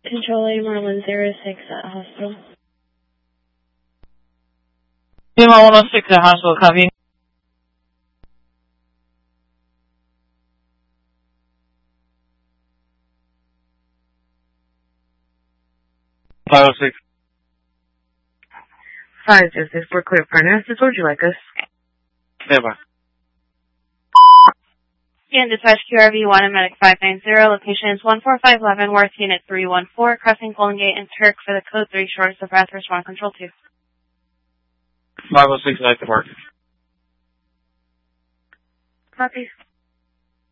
Control Lima 106 at hospital. Lima 106 at hospital, copy. Five oh six, we're clear for analysis. Where would you like us? Never. And dispatch QRV1 and Medic 590. Location is 145 Leavenworth, Unit 314, crossing Golden Gate and Turk for the code 3 shortest of breath, respond control 2. 506, I can work. Copy.